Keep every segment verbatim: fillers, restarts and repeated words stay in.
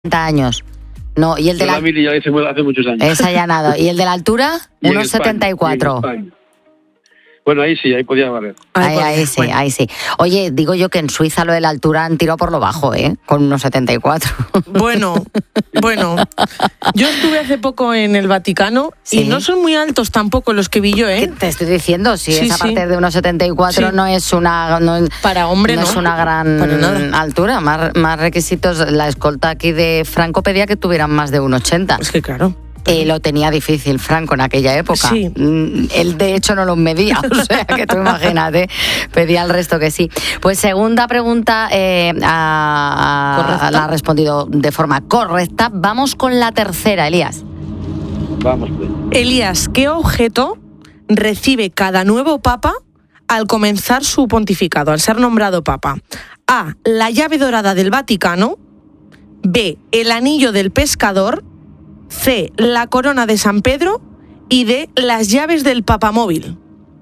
años. No, y el de Yo la... la mili ya hice hace muchos años. Es allanado. ¿Y el de la altura? uno setenta y cuatro. Bueno, ahí sí, ahí podía valer. Ahí, ahí sí, bueno. ahí sí. Oye, digo yo que en Suiza lo de la altura han tirado por lo bajo, ¿eh? Con uno setenta y cuatro. Bueno, bueno. Yo estuve hace poco en el Vaticano, ¿sí? Y no son muy altos tampoco los que vi yo, ¿eh? ¿Qué te estoy diciendo? Si sí, es a sí. partir de uno setenta y cuatro sí. no es una... No, para hombre no. No es una gran altura. Más, más requisitos. La escolta aquí de Franco pedía que tuvieran más de uno ochenta. Es que claro. Eh, lo tenía difícil Franco en aquella época. Sí. Él de hecho no los medía, o sea que tú imagínate, pedía al resto que sí. Pues segunda pregunta, eh, a, a, la ha respondido de forma correcta. Vamos con la tercera, Elías. Vamos pues. Elías, ¿qué objeto recibe cada nuevo papa al comenzar su pontificado, al ser nombrado papa? A, la llave dorada del Vaticano. B, el anillo del pescador. C, la corona de San Pedro. Y D, las llaves del papamóvil.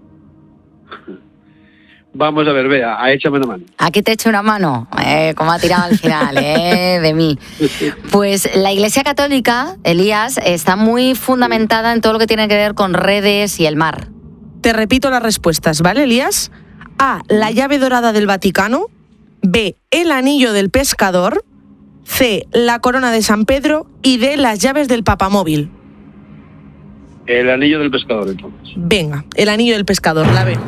Vamos a ver, vea, échame una mano. Aquí te echo una mano, eh, como ha tirado al final, eh, de mí. Pues la Iglesia Católica, Elías, está muy fundamentada en todo lo que tiene que ver con redes y el mar. Te repito las respuestas, ¿vale, Elías? A, la llave dorada del Vaticano. B, el anillo del pescador. C, la corona de San Pedro. Y D, las llaves del papamóvil. El anillo del pescador, entonces. Venga, el anillo del pescador, la B.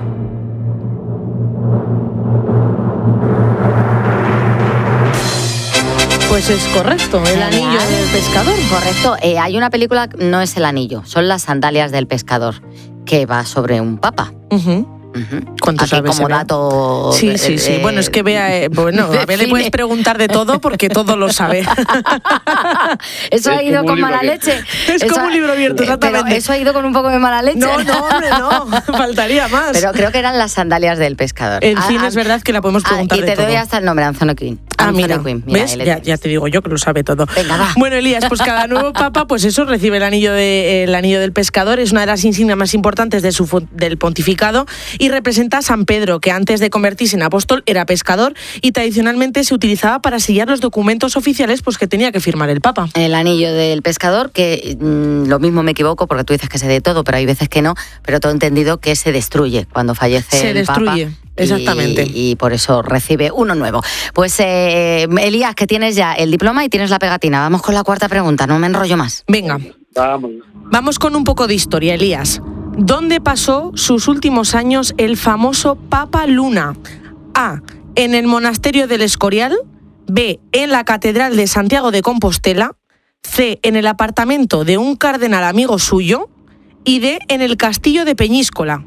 Pues es correcto, el Genial. Anillo del pescador. Correcto, eh, hay una película, no es el anillo, son las sandalias del pescador, que va sobre un papa. Uh-huh. Uh-huh. ¿Cuánto Aquí sabes, como dato? Sí, sí, sí. Eh, bueno, es que vea, eh, bueno, a ver, le puedes preguntar de todo porque todo lo sabe. Eso ha ido con mala leche. Es eso, como un libro abierto, exactamente. Pero eso ha ido con un poco de mala leche. No, no, hombre, no. Faltaría más. Pero creo que eran las sandalias del pescador. En ah, fin, ah, es verdad que la podemos preguntar ah, de Y te todo. doy hasta el nombre, Anthony Quinn. Ah, Anthony mira, Quinn. Mira, ¿ves? Ya, ya te digo yo que lo sabe todo. Venga, va. Bueno, Elías, pues cada nuevo papa, pues eso, recibe el anillo, de, el anillo del pescador. Es una de las insignias más importantes de su, del pontificado y representa a San Pedro, que antes de convertirse en apóstol era pescador y tradicionalmente se utilizaba para sellar los documentos oficiales pues que tenía que firmar el papa. El anillo del pescador, que mmm, lo mismo me equivoco porque tú dices que sé de todo, pero hay veces que no, pero todo entendido que se destruye cuando fallece se el destruye. Papa. Exactamente. Y, y por eso recibe uno nuevo. Pues eh, Elías, que tienes ya el diploma y tienes la pegatina. Vamos con la cuarta pregunta, no me enrollo más. Venga. Vamos. Vamos con un poco de historia, Elías. ¿Dónde pasó sus últimos años el famoso Papa Luna? A, en el monasterio del Escorial. B, en la catedral de Santiago de Compostela. C, en el apartamento de un cardenal amigo suyo. Y D, en el castillo de Peñíscola.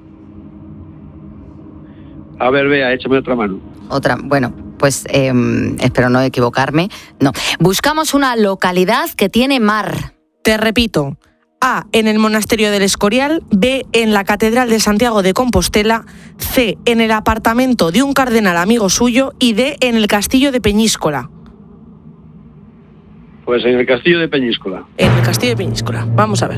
A ver, vea, échame otra mano. Otra, bueno, pues eh, espero no equivocarme. No, buscamos una localidad que tiene mar. Te repito. A, en el monasterio del Escorial. B, en la catedral de Santiago de Compostela. C, en el apartamento de un cardenal amigo suyo. Y D, en el castillo de Peñíscola. Pues en el castillo de Peñíscola. En el castillo de Peñíscola. Vamos a ver.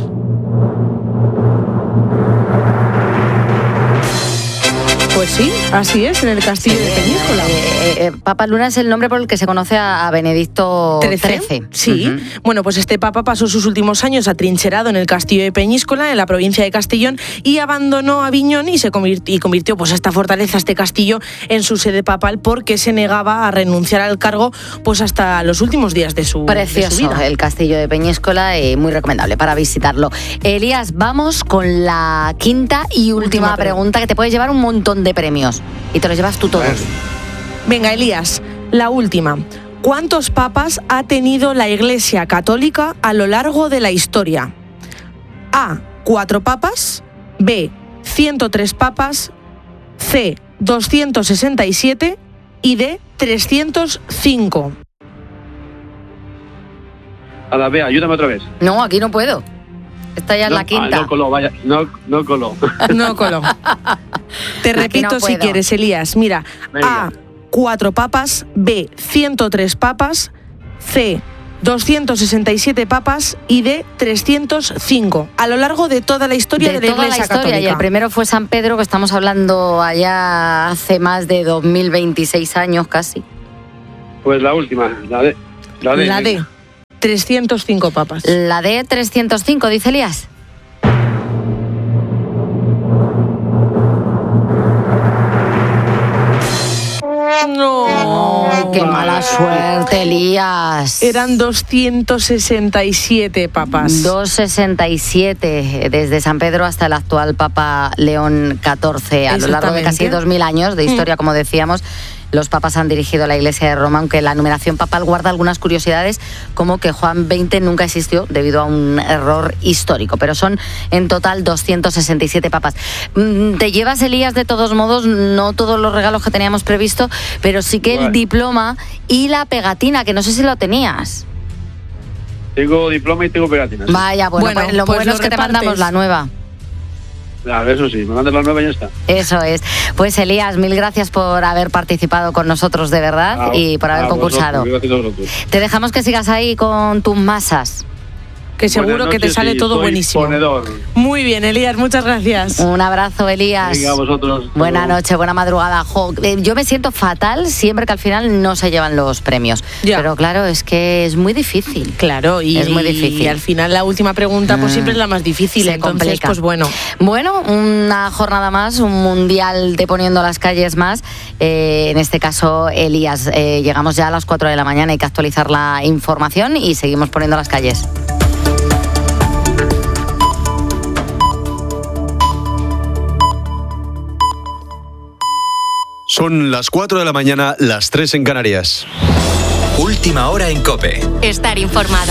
Pues sí, así es, en el castillo de Peñíscola. Eh, eh, Papa Luna es el nombre por el que se conoce a Benedicto trece. Sí, uh-huh. Bueno, pues este papa pasó sus últimos años atrincherado en el castillo de Peñíscola, en la provincia de Castellón, y abandonó Aviñón y se convirtió, y convirtió pues esta fortaleza, este castillo, en su sede papal porque se negaba a renunciar al cargo pues hasta los últimos días de su, Precioso, de su vida. El castillo de Peñíscola, eh, muy recomendable para visitarlo. Elías, vamos con la quinta y última, última pregunta, que te puede llevar un montón de premios y te los llevas tú todos. Venga, Elías, la última. ¿Cuántos papas ha tenido la Iglesia Católica a lo largo de la historia? A, cuatro papas. B, ciento tres papas. C, doscientos sesenta y siete. Y D, trescientos cinco. A la B, ayúdame otra vez. No, aquí no puedo. Esta ya es no, la quinta. Ah, no coló, vaya, no, no coló. No coló. Te repito no si quieres, Elías. Mira, Venga. A, cuatro papas. B, ciento tres papas. C, doscientos sesenta y siete papas. Y D, trescientos cinco. A lo largo de toda la historia de, de la toda Iglesia la historia, Católica. Y el primero fue San Pedro, que estamos hablando allá hace más de dos mil veintiséis años casi. Pues la última, la D. La D. La D. trescientos cinco papas. La D, trescientos cinco, dice Elías. No. Ay, qué mala suerte, Elías. Eran doscientos sesenta y siete papas. doscientos sesenta y siete, desde San Pedro hasta el actual Papa León catorce. A lo largo de casi dos mil años de historia, como decíamos, los papas han dirigido a la Iglesia de Roma, aunque la numeración papal guarda algunas curiosidades, como que Juan veinte nunca existió debido a un error histórico, pero son en total doscientos sesenta y siete papas. Te llevas, Elías, de todos modos, no todos los regalos que teníamos previsto, pero sí que el diploma y la pegatina, que no sé si lo tenías. Tengo diploma y tengo pegatina. ¿Sí? Vaya, bueno, bueno pues lo pues bueno lo es que repartes. te mandamos la nueva. Claro, eso sí, me mandas la nueva y ya está. Eso es. Pues Elías, mil gracias por haber participado con nosotros, de verdad, Ah, y por haber a concursado. vosotros, gracias a vosotros. Te dejamos que sigas ahí con tus masas. Que seguro Buenas que te noches, sale sí, todo soy buenísimo. Ponedor. Muy bien, Elías, muchas gracias. Un abrazo, Elías. Venga, a vosotros. Buena noche, buena madrugada. Jo, eh, yo me siento fatal siempre que al final no se llevan los premios. Ya. Pero claro, es que es muy difícil. Claro, y, Es muy difícil. y al final la última pregunta pues Mm. siempre es la más difícil, Se entonces complica. pues bueno. Bueno, una jornada más, un mundial de Poniendo las Calles más. Eh, en este caso, Elías, eh, llegamos ya a las cuatro de la mañana, hay que actualizar la información y seguimos poniendo las calles. Son las cuatro de la mañana, las tres en Canarias. Última hora en COPE. Estar informado.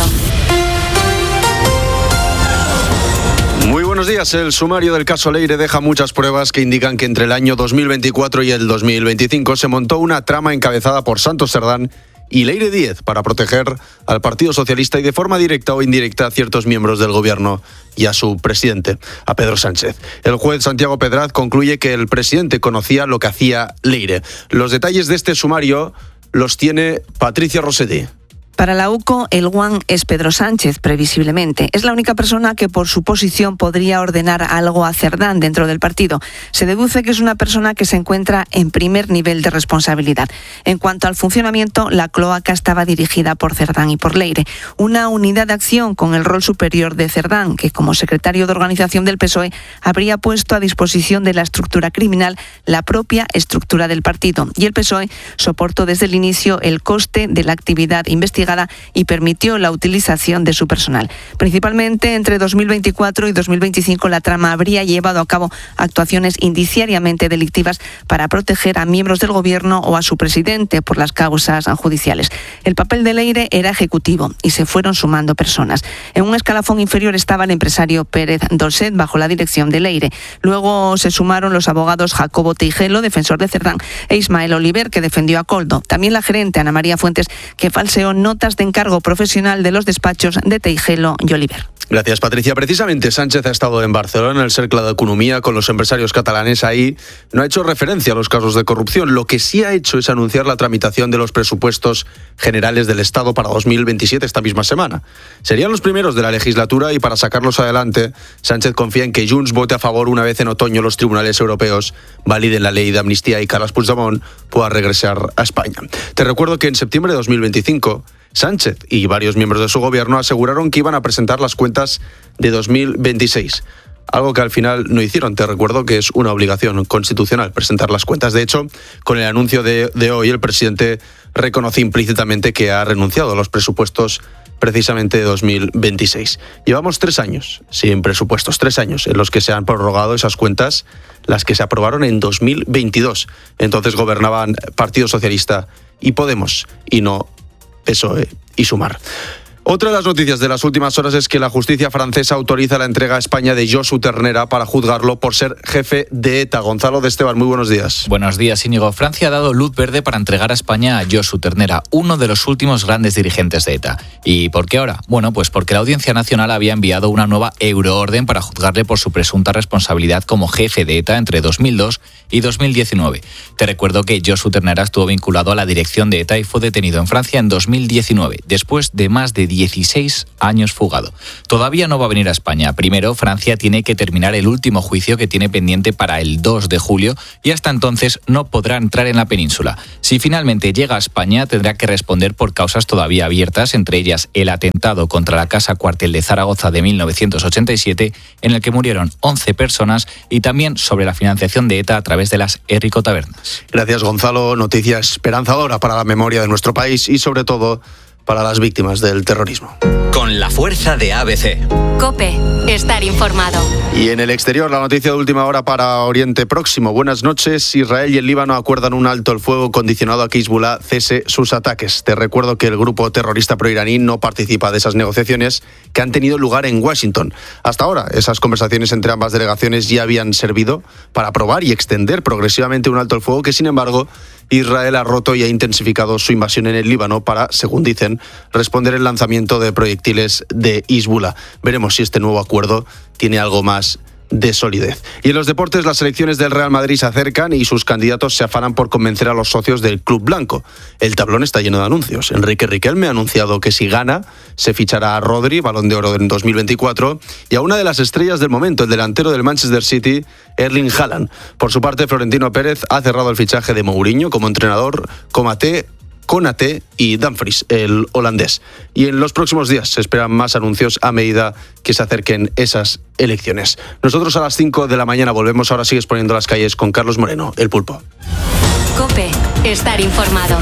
Muy buenos días. El sumario del caso Leire deja muchas pruebas que indican que entre el año dos mil veinticuatro y el dos mil veinticinco se montó una trama encabezada por Santos Cerdán y Leire Díez para proteger al Partido Socialista y de forma directa o indirecta a ciertos miembros del gobierno y a su presidente, a Pedro Sánchez. El juez Santiago Pedraz concluye que el presidente conocía lo que hacía Leire. Los detalles de este sumario los tiene Patricia Rossetti. Para la U C O, el guan es Pedro Sánchez, previsiblemente. Es la única persona que por su posición podría ordenar algo a Cerdán dentro del partido. Se deduce que es una persona que se encuentra en primer nivel de responsabilidad. En cuanto al funcionamiento, la cloaca estaba dirigida por Cerdán y por Leire. Una unidad de acción con el rol superior de Cerdán, que como secretario de organización del P S O E habría puesto a disposición de la estructura criminal la propia estructura del partido. Y el P S O E soportó desde el inicio el coste de la actividad investigada y permitió la utilización de su personal. Principalmente entre dos mil veinticuatro y dos mil veinticinco la trama habría llevado a cabo actuaciones indiciariamente delictivas para proteger a miembros del gobierno o a su presidente por las causas judiciales. El papel de Leire era ejecutivo y se fueron sumando personas. En un escalafón inferior estaba el empresario Pérez Dolcet bajo la dirección de Leire. Luego se sumaron los abogados Jacobo Teijelo, defensor de Cerdán, e Ismael Oliver, que defendió a Koldo. También la gerente Ana María Fuentes, que falseó notas de encargo profesional de los despachos de Teijelo y Oliver. Gracias, Patricia. Precisamente Sánchez ha estado en Barcelona, en el Cercle d'Economia, con los empresarios catalanes. Ahí no ha hecho referencia a los casos de corrupción. Lo que sí ha hecho es anunciar la tramitación de los presupuestos generales del Estado para dos mil veintisiete esta misma semana. Serían los primeros de la legislatura y para sacarlos adelante, Sánchez confía en que Junts vote a favor una vez en otoño los tribunales europeos validen la ley de amnistía y Carles Puigdemont pueda regresar a España. Te recuerdo que en septiembre de dos mil veinticinco... Sánchez y varios miembros de su gobierno aseguraron que iban a presentar las cuentas de dos mil veintiséis. Algo que al final no hicieron. Te recuerdo que es una obligación constitucional presentar las cuentas. De hecho, con el anuncio de, de hoy, el presidente reconoce implícitamente que ha renunciado a los presupuestos precisamente de dos mil veintiséis. Llevamos tres años sin presupuestos, tres años en los que se han prorrogado esas cuentas, las que se aprobaron en dos mil veintidós. Entonces gobernaban Partido Socialista y Podemos, y no P S O E y Sumar. Otra de las noticias de las últimas horas es que la justicia francesa autoriza la entrega a España de Josu Ternera para juzgarlo por ser jefe de ETA. Gonzalo de Esteban, muy buenos días. Buenos días, Íñigo. Francia ha dado luz verde para entregar a España a Josu Ternera, uno de los últimos grandes dirigentes de ETA. ¿Y por qué ahora? Bueno, pues porque la Audiencia Nacional había enviado una nueva euroorden para juzgarle por su presunta responsabilidad como jefe de ETA entre dos mil dos y dos mil diecinueve. Te recuerdo que Josu Ternera estuvo vinculado a la dirección de ETA y fue detenido en Francia en dos mil diecinueve, después de más de dieciséis años fugado. Todavía no va a venir a España. Primero, Francia tiene que terminar el último juicio que tiene pendiente para el dos de julio y hasta entonces no podrá entrar en la península. Si finalmente llega a España, tendrá que responder por causas todavía abiertas, entre ellas el atentado contra la Casa Cuartel de Zaragoza de mil novecientos ochenta y siete, en el que murieron once personas, y también sobre la financiación de ETA a través de las Errico-tabernas. Gracias, Gonzalo. Noticia esperanzadora para la memoria de nuestro país y sobre todo para las víctimas del terrorismo. Con la fuerza de A B C. COPE, estar informado. Y en el exterior, la noticia de última hora para Oriente Próximo. Buenas noches. Israel y el Líbano acuerdan un alto el fuego condicionado a que Hezbollah cese sus ataques. Te recuerdo que el grupo terrorista proiraní no participa de esas negociaciones que han tenido lugar en Washington. Hasta ahora, esas conversaciones entre ambas delegaciones ya habían servido para aprobar y extender progresivamente un alto el fuego que, sin embargo, Israel ha roto y ha intensificado su invasión en el Líbano para, según dicen, responder el lanzamiento de proyectiles de Hezbollah. Veremos si este nuevo acuerdo tiene algo más de solidez. Y en los deportes, las elecciones del Real Madrid se acercan y sus candidatos se afanan por convencer a los socios del Club Blanco. El tablón está lleno de anuncios. Enrique Riquelme ha anunciado que si gana, se fichará a Rodri, Balón de Oro en dos mil veinticuatro, y a una de las estrellas del momento, el delantero del Manchester City, Erling Haaland. Por su parte, Florentino Pérez ha cerrado el fichaje de Mourinho como entrenador, Konaté, Konaté y Dumfries, el holandés. Y en los próximos días se esperan más anuncios a medida que se acerquen esas elecciones. Nosotros a las cinco de la mañana volvemos. Ahora sigues poniendo las calles con Carlos Moreno, el Pulpo. COPE, estar informado.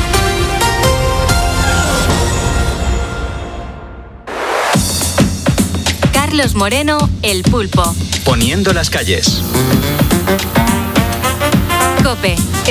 Carlos Moreno, el Pulpo. Poniendo las calles. COPE.